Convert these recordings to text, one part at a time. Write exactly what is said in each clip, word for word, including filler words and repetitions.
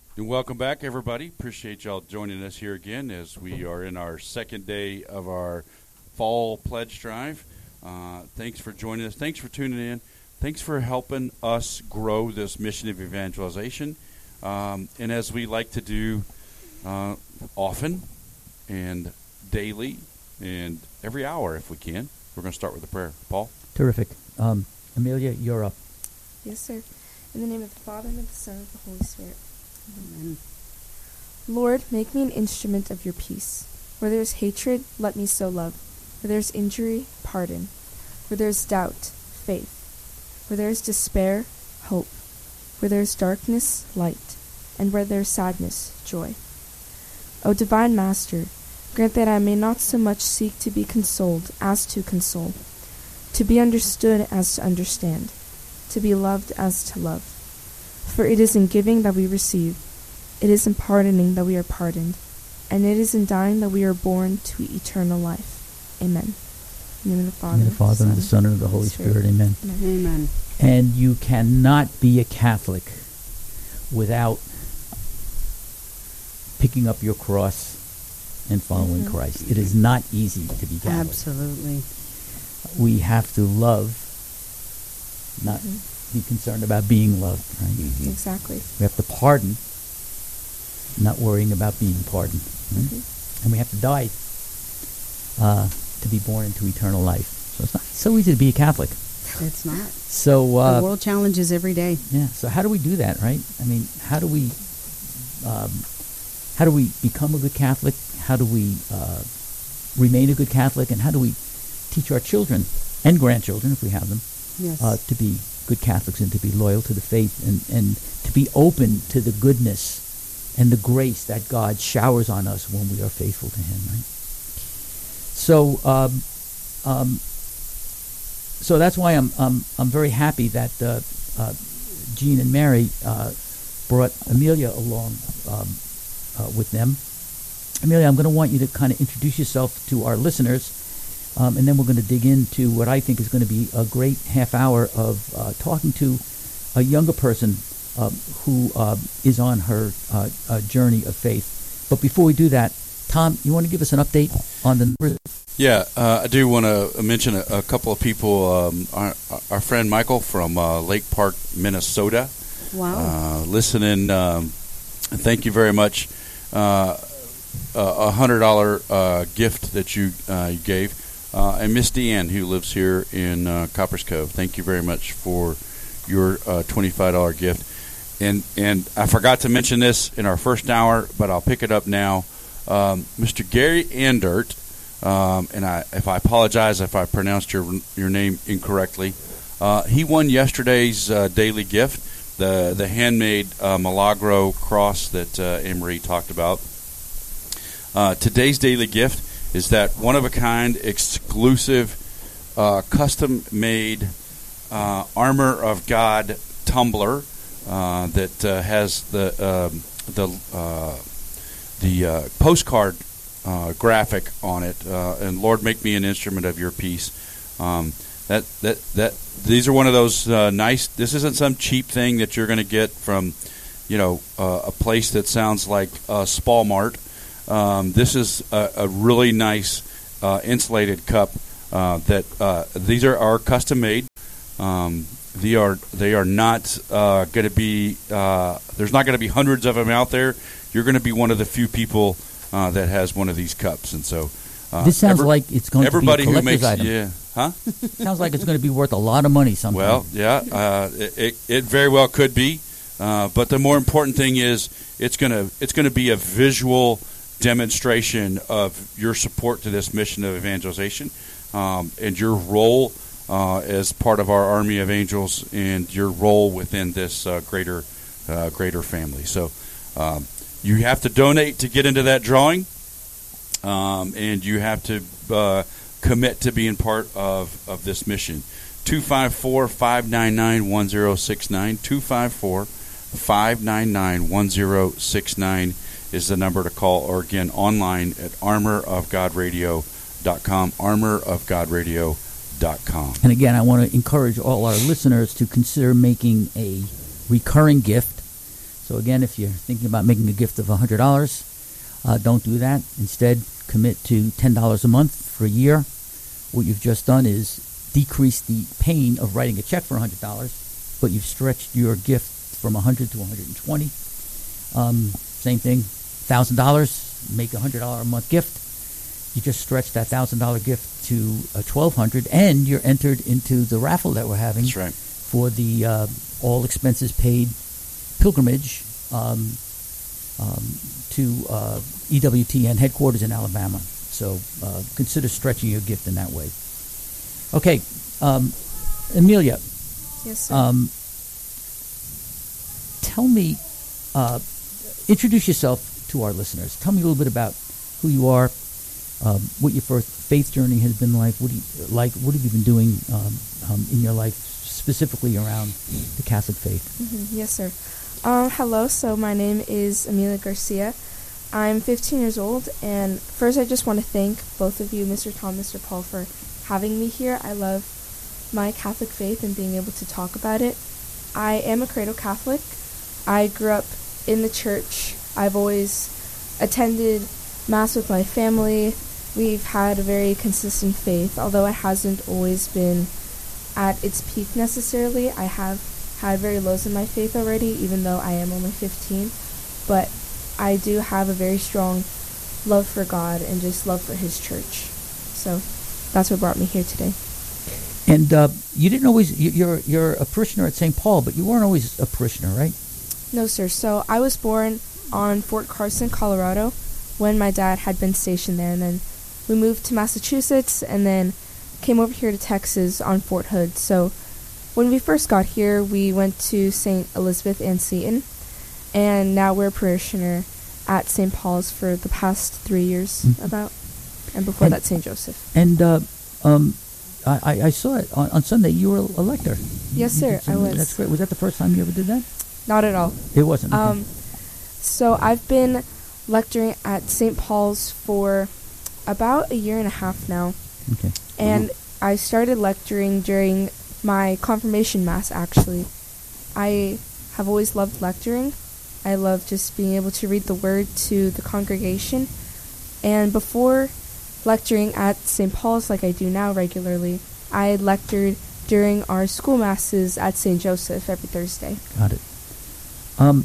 And welcome back, everybody. Appreciate y'all joining us here again as we are in our second day of our fall pledge drive. Uh, thanks for joining us. Thanks for tuning in. Thanks for helping us grow this mission of evangelization. Um, and as we like to do uh, often and daily and every hour if we can, we're going to start with a prayer. Paul? Terrific. Um, Amelia, you're up. Yes, sir. In the name of the Father, and of the Son, and of the Holy Spirit. Amen. Lord, make me an instrument of your peace. Where there is hatred, let me sow love. Where there is injury, pardon. Where there is doubt, faith. Where there is despair, hope. Where there is darkness, light. And where there is sadness, joy. O divine Master, grant that I may not so much seek to be consoled as to console, to be understood as to understand, to be loved as to love. For it is in giving that we receive, it is in pardoning that we are pardoned, and it is in dying that we are born to eternal life. Amen. In the name of the Father, In the Father, and the Son, and of the Holy Spirit. Spirit. Amen. Amen. Amen. And you cannot be a Catholic without picking up your cross and following Mm-hmm. Christ. It is not easy to be Catholic. Absolutely. We have to love, not Mhm. be concerned about being loved, right? Mm-hmm. Exactly. We have to pardon, not worrying about being pardoned. Right? Mm-hmm. And we have to die uh, to be born into eternal life. So it's not so easy to be a Catholic. It's not. So uh, the world challenges every day. yeah. So how do we do that, right? I mean, how do we um, how do we become a good Catholic? How do we uh, remain a good Catholic? And how do we teach our children and grandchildren, if we have them, Yes. uh, to be good Catholics and to be loyal to the faith and, and to be open to the goodness and the grace that God showers on us when we are faithful to Him, right? So, um, um, so that's why I'm I'm I'm very happy that uh, uh, Jean and Mary uh, brought Amelia along um, uh, with them. Amelia, I'm going to want you to kind of introduce yourself to our listeners. Um, and then we're going to dig into what I think is going to be a great half hour of uh, talking to a younger person um, who uh, is on her uh, uh, journey of faith. But before we do that, Tom, you want to give us an update on the numbers? Yeah, uh, I do want to mention a, a couple of people. Um, our, our friend Michael from uh, Lake Park, Minnesota. Wow. Uh, listening. Um, thank you very much. Uh, a one hundred dollars uh, gift that you, uh, you gave. Uh, and Miss Deanne, who lives here in uh, Coppers Cove. Thank you very much for your uh, twenty-five dollars gift. And and I forgot to mention this in our first hour, but I'll pick it up now. Um, Mister Gary Andert, um, and I, if I apologize if I pronounced your your name incorrectly, uh, he won yesterday's uh, daily gift, the the handmade uh, Milagro cross that uh, Anne-Marie talked about. Uh, today's daily gift is that one-of-a-kind, exclusive, uh, custom-made uh, Armor of God tumbler uh, that uh, has the um, the uh, the uh, postcard uh, graphic on it. Uh, and Lord, make me an instrument of your peace. Um, that that that these are one of those uh, nice. This isn't some cheap thing that you're going to get from, you know, uh, a place that sounds like uh, Spalmart. Um, this is a, a really nice uh, insulated cup uh, that uh, these are, are custom made. Um, they are they are not uh, going to be. Uh, there's not going to be hundreds of them out there. You're going to be one of the few people uh, that has one of these cups, and so uh, this sounds every, like it's going everybody to be a who makes collector's item. yeah, huh? Sounds like it's going to be worth a lot of money sometime. Well, yeah, uh, it, it it very well could be, uh, but the more important thing is it's gonna it's going to be a visual demonstration of your support to this mission of evangelization, um, and your role uh, as part of our army of angels, and your role within this uh, greater uh, greater family. So um, you have to donate to get into that drawing, um, and you have to uh, commit to being part of, of this mission. two five four, five nine nine, one zero six nine, two five four, five nine nine, one zero six nine is the number to call, or again, online at armor of god radio dot com, armor of god radio dot com. And again, I want to encourage all our listeners to consider making a recurring gift. So again, if you're thinking about making a gift of one hundred dollars, uh, don't do that. Instead, commit to ten dollars a month for a year. What you've just done is decrease the pain of writing a check for one hundred dollars, but you've stretched your gift from one hundred dollars to one hundred twenty dollars. Um, same thing, one thousand dollars, make a one hundred dollars a month gift. You just stretched that one thousand dollars gift to uh, twelve hundred dollars, and you're entered into the raffle that we're having. That's right. For the uh, all expenses paid pilgrimage um, um, to uh, E W T N headquarters in Alabama. So uh, consider stretching your gift in that way. Okay, um, Amelia. Yes, sir. Um, tell me, uh, introduce yourself to our listeners. Tell me a little bit about who you are, um, what your first faith journey has been like. What do you like? What have you been doing um, um, in your life, specifically around the Catholic faith? Mm-hmm. Yes, sir. Um, hello. So my name is Amelia Garcia. I'm fifteen years old, and first I just want to thank both of you, Mister Tom, Mister Paul, for having me here. I love my Catholic faith and being able to talk about it. I am a cradle Catholic. I grew up in the church. I've always attended Mass with my family. We've had a very consistent faith, although it hasn't always been at its peak necessarily. I have had very lows in my faith already, even though I am only fifteen. But I do have a very strong love for God and just love for His church. So that's what brought me here today. And uh, you didn't always, you, you're you're a parishioner at Saint Paul, but you weren't always a parishioner, right? No, sir. So I was born on Fort Carson, Colorado, when my dad had been stationed there. And then we moved to Massachusetts and then came over here to Texas on Fort Hood. So when we first got here, we went to Saint Elizabeth Ann Seton. And now we're a parishioner at Saint Paul's for the past three years, mm-hmm. about. And before and, that, Saint Joseph. And uh, um, I, I saw it on, on Sunday. You were a lector. Yes, sir, I was. That's great. Was that the first time you ever did that? Not at all. It wasn't? Okay. Um, so I've been lecturing at Saint Paul's for about a year and a half now. Okay. And mm-hmm. I started lecturing during my confirmation mass, actually. I have always loved lecturing. I love just being able to read the word to the congregation. And before lecturing at Saint Paul's like I do now regularly, I lectured during our school masses at Saint Joseph every Thursday. Got it. Um,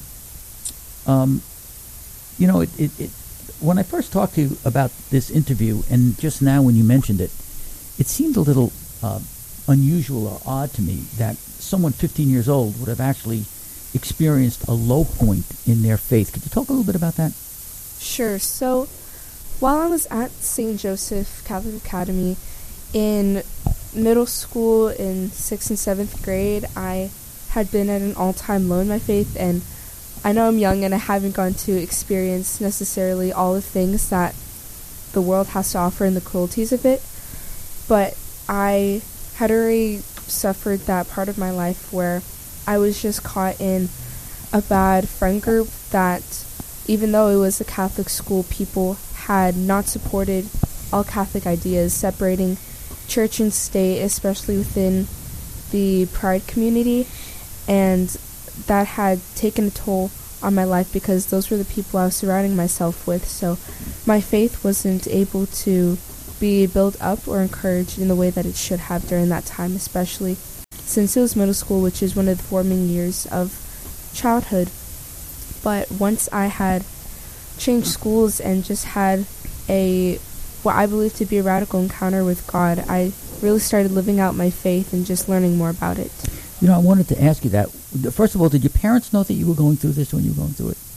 um, you know, it, it, it, when I first talked to you about this interview, and just now when you mentioned it, it seemed a little uh, unusual or odd to me that someone fifteen years old would have actually experienced a low point in their faith. Could you talk a little bit about that? Sure. So, while I was at Saint Joseph Catholic Academy in middle school in sixth and seventh grade, I had been at an all-time low in my faith, and I know I'm young and I haven't gone to experience necessarily all the things that the world has to offer and the cruelties of it, but I had already suffered that part of my life where I was just caught in a bad friend group that, even though it was a Catholic school, people had not supported all Catholic ideas, separating church and state, especially within the Pride community, and that had taken a toll on my life because those were the people I was surrounding myself with. So my faith wasn't able to be built up or encouraged in the way that it should have during that time, especially since it was middle school, which is one of the forming years of childhood. But once I had changed schools and just had a what I believe to be a radical encounter with God, I really started living out my faith and just learning more about it. You know, I wanted to ask you that. First of all, did your parents know that you were going through this when you were going through it?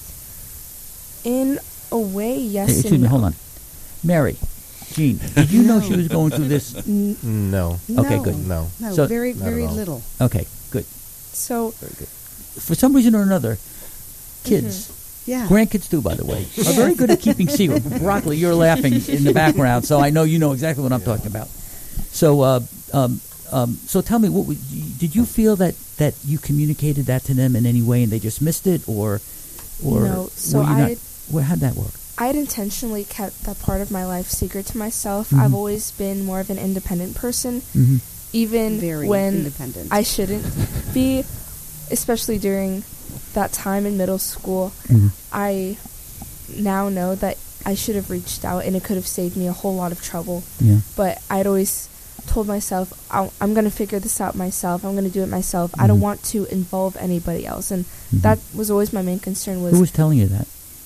In a way, yes. Hey, excuse and me, no. hold on. Mary, Jean, did you know she was going through this? N- No. Okay, no, good. No. No, So- very, Not at very all. little. Okay, good. So, Very good. For some reason or another, kids, Yeah. grandkids too, by the way, are very good at keeping secret. Broccoli, you're laughing in the background, so I know you know exactly what I'm talking about. So, uh, um, um, so tell me, what would you, did you feel that, that you communicated that to them in any way, and they just missed it, or, or No, so were you I- not? Well, how'd that work? I had intentionally kept that part of my life secret to myself. Mhm. I've always been more of an independent person, Mm-hmm. even Very when independent. I shouldn't be, especially during that time in middle school, Mhm. I now know that I should have reached out and it could have saved me a whole lot of trouble. Yeah. But I'd always told myself, I'll, I'm going to figure this out myself. I'm going to do it myself. I don't Mhm. want to involve anybody else. And Mhm. that was always my main concern was, Who was telling you that?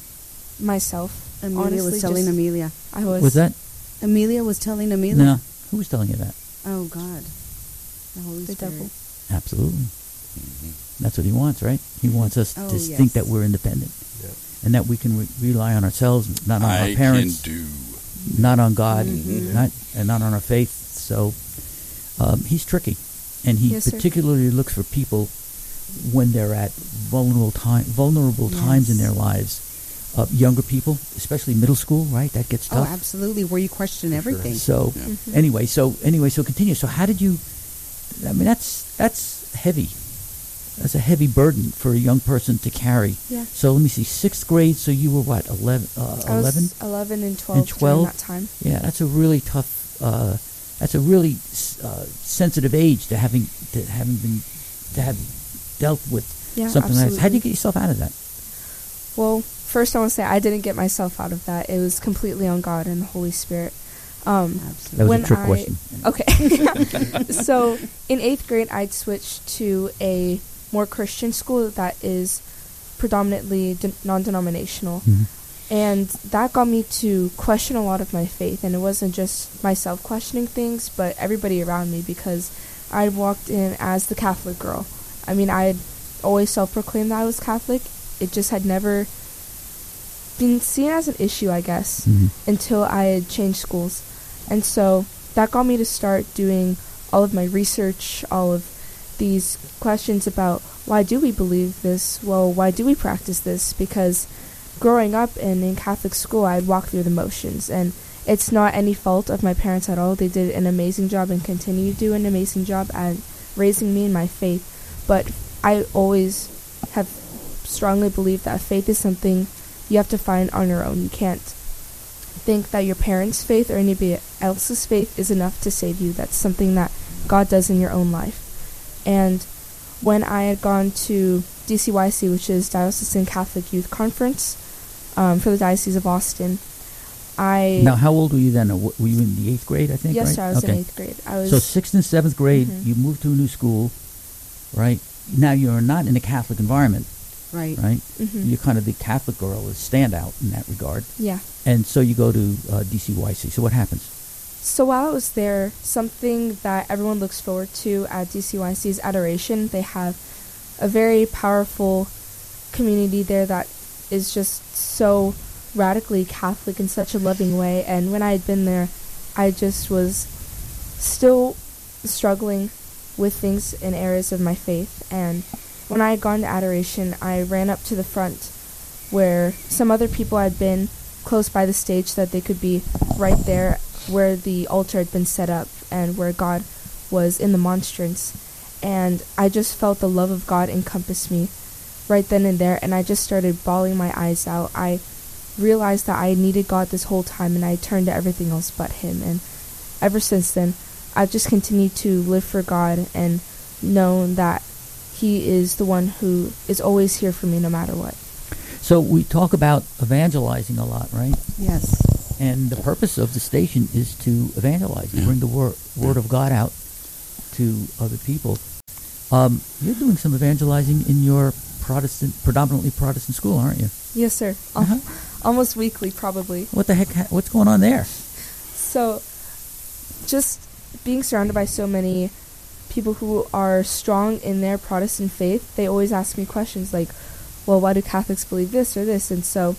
myself. Amelia Honestly, was telling just- Amelia. I was. Was that? Amelia was telling Amelia. No. Who was telling you that? Oh God, the Holy The Spirit. devil. Absolutely. That's what he wants, right? He wants us Oh, to yes. think that we're independent Yep. and that we can re- rely on ourselves, not on I our parents, can do. not on God, Mhm. not and not on our faith. So um, he's tricky, and he Yes, sir. particularly looks for people when they're at vulnerable time, vulnerable times in Yes. their lives. Uh, younger people, especially middle school, right? That gets Oh, tough. absolutely. Where you question everything. So Yeah. Mhm. anyway, so anyway, so continue. So how did you? I mean, that's that's heavy. That's a heavy burden for a young person to carry. Yeah. So let me see, sixth grade. So you were what, eleven? Uh, I was eleven? eleven and twelve, And twelve? during that time. Yeah, that's a really tough. Uh, that's a really uh, sensitive age to having to having been to have dealt with Yeah, something like this. How do you absolutely. get yourself out of that? Well, first I want to say I didn't get myself out of that. It was completely on God and the Holy Spirit. Um, Absolutely. That was when a trick I- question. Okay. So in eighth grade, I'd switched to a more Christian school that is predominantly de- non-denominational. Mhm. And that got me to question a lot of my faith. And it wasn't just myself questioning things, but everybody around me, because I walked in as the Catholic girl. I mean, I had always self-proclaimed that I was Catholic. It just had never been seen as an issue, I guess, Mhm. until I had changed schools. And so that got me to start doing all of my research, all of these questions about why do we believe this? Well, why do we practice this? Because growing up in, in Catholic school, I'd walk through the motions. And it's not any fault of my parents at all. They did an amazing job and continue to do an amazing job at raising me in my faith. But I always have strongly believed that faith is something you have to find on your own. You can't think that your parents' faith or anybody else's faith is enough to save you. That's something that God does in your own life. And when I had gone to D C Y C, which is Diocesan Catholic Youth Conference, um, for the Diocese of Austin, I... Now, how old were you then? Were you in the eighth grade, I think, yes, right? sir, I was okay. in eighth grade. I was... So sixth and seventh grade, Mhm. you moved to a new school, right? Now you're not in a Catholic environment, Right. right? Mhm. You're kind of the Catholic girl, a standout in that regard. Yeah. And so you go to uh, D C Y C. So what happens? So while I was there, something that everyone looks forward to at D C Y C is adoration. They have a very powerful community there that is just so radically Catholic in such a loving way. And when I had been there, I just was still struggling with things in areas of my faith. And when I had gone to adoration, I ran up to the front where some other people had been close by the stage so that they could be right there where the altar had been set up and where God was in the monstrance. And I just felt the love of God encompass me right then and there, and I just started bawling my eyes out. I realized that I needed God this whole time, and I turned to everything else but Him. And ever since then, I've just continued to live for God and known that He is the one who is always here for me no matter what. So we talk about evangelizing a lot, right? Yes. And the purpose of the station is to evangelize, to Yeah. bring the word word of God out to other people. Um, you're doing some evangelizing in your Protestant, predominantly Protestant school, aren't you? Yes, sir. Al- Uh-huh. Almost weekly, probably. What the heck? Ha- what's going on there? So, just being surrounded by so many people who are strong in their Protestant faith, they always ask me questions like, well, why do Catholics believe this or this? And so,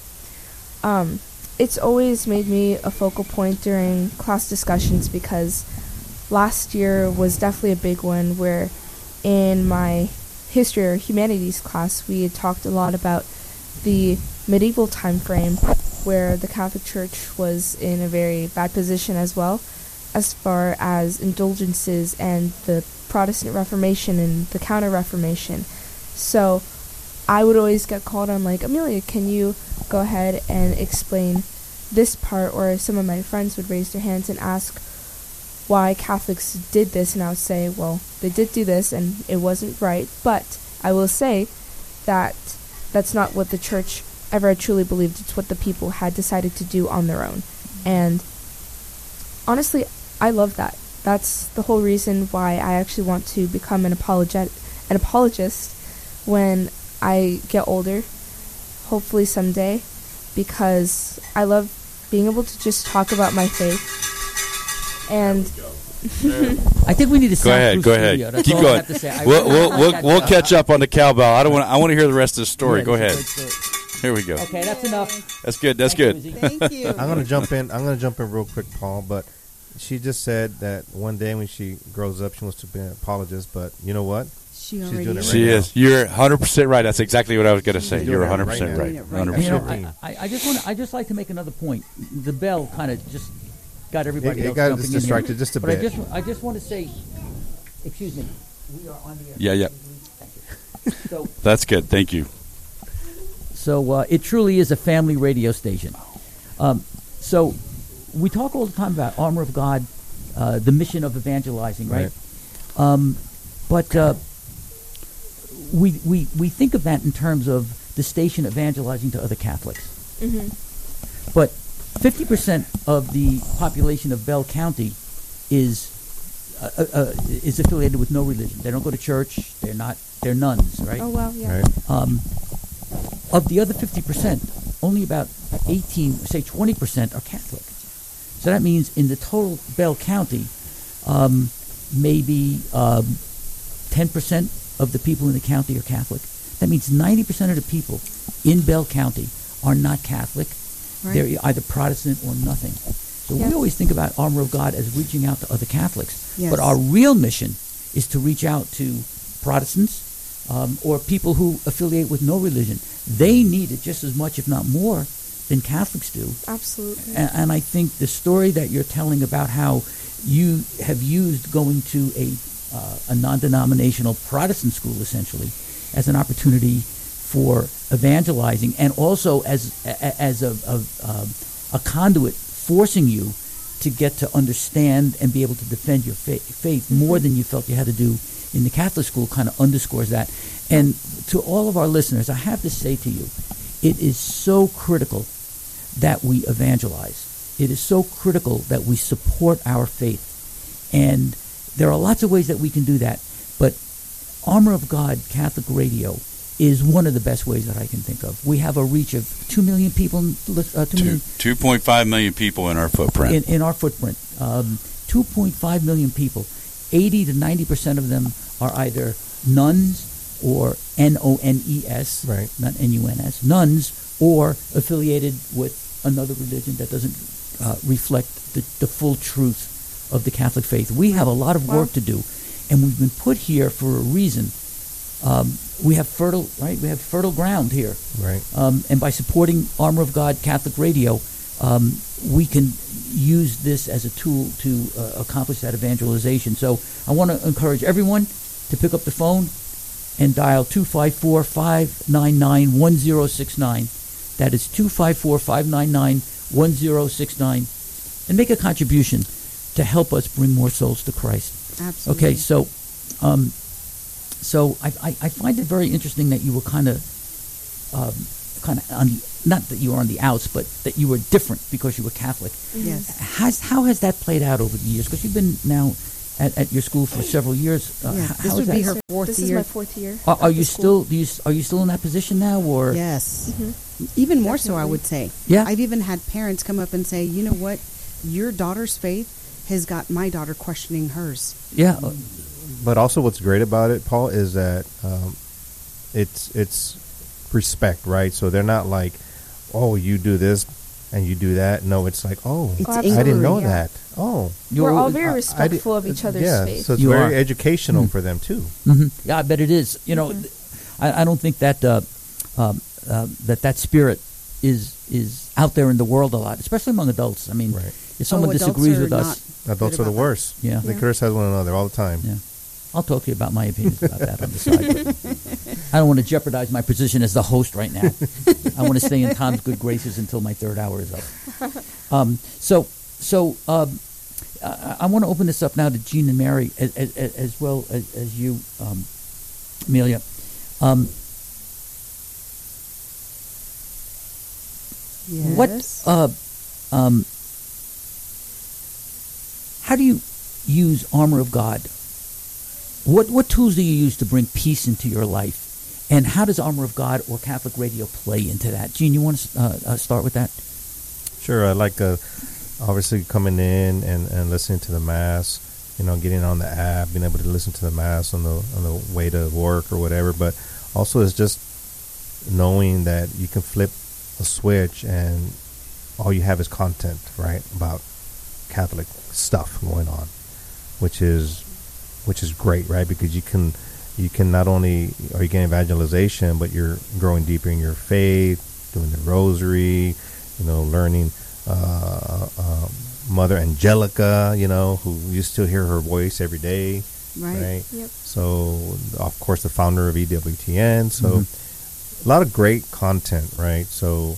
um, it's always made me a focal point during class discussions, because last year was definitely a big one where in my history or humanities class, we had talked a lot about the medieval time frame where the Catholic Church was in a very bad position as well, as far as indulgences and the Protestant Reformation and the Counter-Reformation. So I would always get called on like, Amelia, can you go ahead and explain this part? Or some of my friends would raise their hands and ask why Catholics did this, and I would say, well, they did do this and it wasn't right, but I will say that that's not what the church ever truly believed. It's what the people had decided to do on their own. And honestly, I love that. That's the whole reason why I actually want to become an apologet an apologist when I get older, hopefully someday, because I love being able to just talk about my faith. And I think we need to Go ahead, soundproof go studio. ahead. That's Keep all I going. have to say. I We'll, really we'll, like we'll, that we'll stuff. catch up on the cowbell. I don't want. I want to hear the rest of the story. Yeah, Go it's a ahead. great story. Here we go. Okay, that's enough. That's good. That's Thank good. you, Izzy. Thank you. I'm gonna jump in. I'm gonna jump in real quick, Paul. But she just said that one day when she grows up, she wants to be an apologist. But you know what? She She's already doing it right She now. is. You're one hundred percent right. That's exactly what I was going to say. doing You're it one hundred percent right right. now. one hundred You know, percent. Sure. I, I- I just want I just like to make another point. The bell kind of just got everybody It- it else got jumping us in here. distracted just a but bit. I just I just want to say, excuse me, we are on the air. Yeah, yeah. Thank you. So That's good. Thank you. so uh, it truly is a family radio station. Um, so we talk all the time about Armor of God, uh, the mission of evangelizing, right? Um, but uh, we, we we think of that in terms of the station evangelizing to other Catholics. hmm But fifty percent of the population of Bell County is uh, uh, uh, is affiliated with no religion. They don't go to church. They're not. They're nuns, right? Oh, wow, yeah. Right. Um, of the other fifty percent, only about eighteen, say twenty percent are Catholic. So that means in the total Bell County, um, maybe um, ten percent of the people in the county are Catholic. That means ninety percent of the people in Bell County are not Catholic. Right. They're either Protestant or nothing. So Yes. we always think about Armor of God as reaching out to other Catholics. Yes. But our real mission is to reach out to Protestants um, or people who affiliate with no religion. They need it just as much, if not more, than Catholics do. Absolutely. And, and I think the story that you're telling about how you have used going to a uh, a non-denominational Protestant school, essentially, as an opportunity for evangelizing, and also as a, as a, a, um, a conduit forcing you to get to understand and be able to defend your fa- faith more than you felt you had to do in the Catholic school, kind of underscores that. And to all of our listeners, I have to say to you, it is so critical that we evangelize. It is so critical that we support our faith. And there are lots of ways that we can do that, but Armor of God Catholic Radio is one of the best ways that I can think of. We have a reach of two million people, uh, two Two, million two point five million people in our footprint. in, in our footprint. Um, two point five million people. eighty to ninety percent of them are either nuns or N O N E S, Right. not N U N S, nuns, or affiliated with another religion that doesn't uh, reflect the, the full truth of the Catholic faith. We have a lot of work to do, and we've been put here for a reason. Um, we have fertile, right? We have fertile ground here. Right. Um, and by supporting Armor of God Catholic Radio, um, we can use this as a tool to uh, accomplish that evangelization. So I want to encourage everyone to pick up the phone and dial two five four, five nine nine, one zero six nine. That is two five four, five nine nine, one zero six nine. And make a contribution to help us bring more souls to Christ. Absolutely. Okay, so um, so I, I, I find it very interesting that you were kind of um, kind of on the, not that you were on the outs, but that you were different because you were Catholic. Yes. Has, how has that played out over the years? Because you've been now at, at your school for several years. Uh, Yeah, h- this how would is be that? her fourth this year. is my fourth year. Are, are at you the school. still do you s- are you still in that position now, or Yes. Mhm. Even more so, I Definitely. would say. Yeah. I've even had parents come up and say, you know what? Your daughter's faith has got my daughter questioning hers. yeah? uh, But also, what's great about it, Paul, is that um, it's it's respect, right? So they're not like, oh, you do this and you do that. No, it's like, oh, It's Oh, I didn't know absolutely, yeah. that. Oh, We're all very I- I respectful did- of each other's yeah, faith. so it's You very are. educational Mm. for them too. hmm Yeah, I bet it is. You know, Mhm. th- I, I don't think that uh, um, uh, that that spirit is is out there in the world a lot, especially among adults. I mean, Right. if someone Oh, adults disagrees are with us, not Adults good are the about that. worst. yeah, They Yeah. criticize one another all the time. yeah. I'll talk to you about my opinions about that on the side. But I don't want to jeopardize my position as the host right now. I want to stay in Tom's good graces until my third hour is up. Um, so, so um, I, I want to open this up now to Jean and Mary as, as, as well as, as you, um, Amelia. Um, Yes. What, uh, um, how do you use Armor of God? What what tools do you use to bring peace into your life? And how does Armor of God or Catholic Radio play into that? Gene, you want to uh, uh, start with that? Sure. I like uh, obviously coming in and, and listening to the Mass, you know, getting on the app, being able to listen to the Mass on the on the way to work or whatever. But also it's just knowing that you can flip a switch and all you have is content, right, about Catholic stuff going on, which is which is great, right? Because you can you can not only are you getting evangelization, but you're growing deeper in your faith, doing the rosary, you know, learning uh, uh, Mother Angelica, you know, who you still hear her voice every day, Right. right? Yep. So, of course, the founder of E W T N. So, Mm-hmm. a lot of great content, right? So,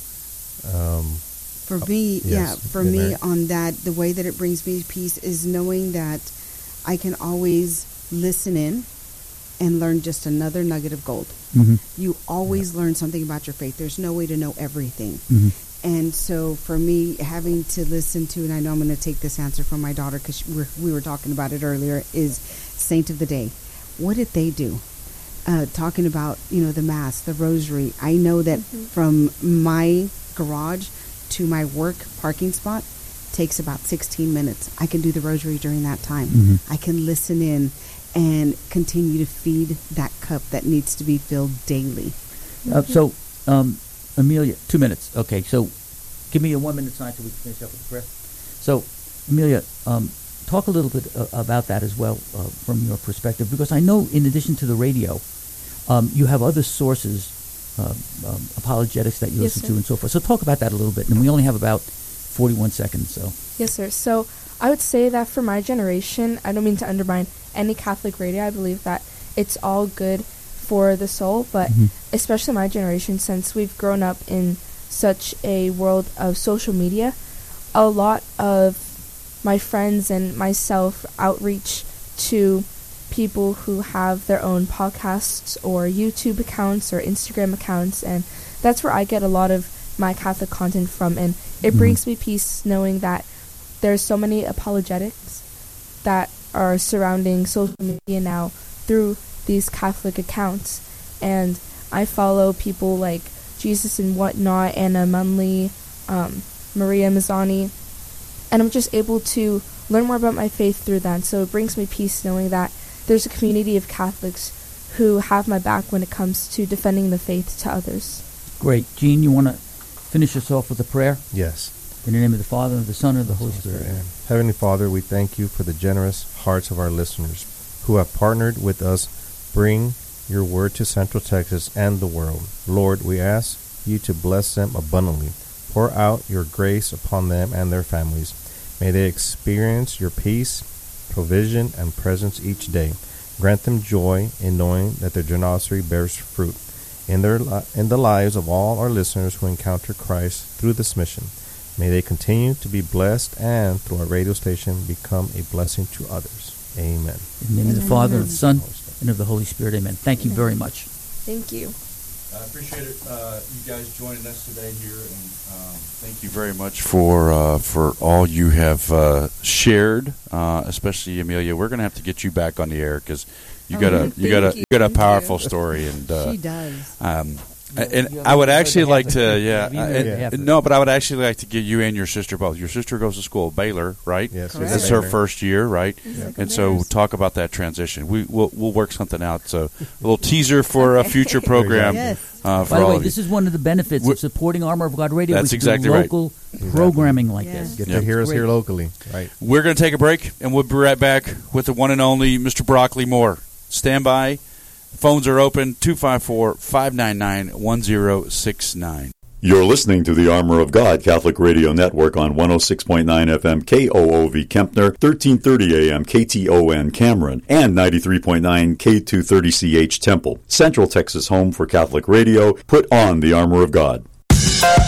um, For me, yes, yeah, for yeah, me very- on that, the way that it brings me peace is knowing that I can always listen in and learn just another nugget of gold. Mm-hmm. You always learn something about your faith. There's no way to know everything. Mm-hmm. And so for me, having to listen to, and I know I'm going to take this answer from my daughter because we were talking about it earlier, is Saint of the Day. What did they do? Uh, talking about, you know, the Mass, the Rosary. I know that Mhm. from my garage to my work parking spot takes about sixteen minutes. I can do the Rosary during that time. Mhm. I can listen in and continue to feed that cup that needs to be filled daily. Uh, so, um, Amelia, two minutes. Okay, so give me a one minute sign till we finish up with the prayer. So, Amelia, um, talk a little bit uh, about that as well uh, from your perspective, because I know in addition to the radio, um, you have other sources, uh, um, apologetics that you Yes, listen sir. to and so forth. So talk about that a little bit, and we only have about forty-one seconds. So, Yes, sir. So I would say that for my generation, I don't mean to undermine any Catholic radio. I believe that it's all good for the soul, but Mhm. especially my generation, since we've grown up in such a world of social media, a lot of my friends and myself outreach to people who have their own podcasts or YouTube accounts or Instagram accounts, and that's where I get a lot of my Catholic content from, and it Mhm. brings me peace knowing that there's so many apologetics that are surrounding social media now through these Catholic accounts, and I follow people like Jesus and Whatnot, Anna Munley, um, Maria Mazzani, and I'm just able to learn more about my faith through that. So it brings me peace knowing that there's a community of Catholics who have my back when it comes to defending the faith to others. great. Gene, you want to finish us off with a prayer? yes. In the name of the Father, and of the Son, and of the Holy Spirit. Amen. Heavenly Father, we thank you for the generous hearts of our listeners who have partnered with us bring your word to Central Texas and the world. Lord, we ask you to bless them abundantly. Pour out your grace upon them and their families. May they experience your peace, provision, and presence each day. Grant them joy in knowing that their generosity bears fruit in their li- in the lives of all our listeners who encounter Christ through this mission. May they continue to be blessed and, through our radio station, become a blessing to others. Amen. In the name of the Amen. Father, and of the Son, and of the Holy Spirit. Amen. Thank you very much. Thank you. I appreciate it, uh, you guys joining us today here, and um, thank you very much for uh, for all you have uh, shared, uh, especially Amelia. We're going to have to get you back on the air because you Oh, got a thank you got a you. you got a Thank you. powerful story, and uh, She does. um, You- and you I would haven't actually heard like half to, of it. yeah, You haven't uh, heard half of it. no, but I would actually like to get you and your sister both. Your sister goes to school, Baylor, right? Yes, Correct. This is her first year, right? Second And so theirs. talk about that transition. We we'll we'll work something out. So a little teaser for a future program. Yes. Uh, for By the all way, of you. this is one of the benefits We're- of supporting Armor of God Radio. That's we can do exactly right. local programming like Yes. this. Get Yeah. to hear us Great. here locally. Right. We're going to take a break, and we'll be right back with the one and only Mister Broccoli Moore. Stand by. Phones are open, two five four, five nine nine, one zero six nine. You're listening to the Armor of God Catholic Radio Network on one oh six point nine F M K O O V Kempner, thirteen thirty A M K T O N Cameron, and ninety-three point nine K two thirty C H Temple. Central Texas home for Catholic radio. Put on the Armor of God.